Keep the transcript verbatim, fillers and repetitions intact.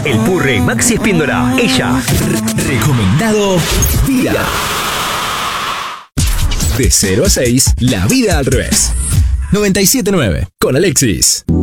El Purre Maxi Espíndola. Ella. Recomendado Vida. De cero a seis, la vida al revés. noventa y siete punto nueve con Alexis.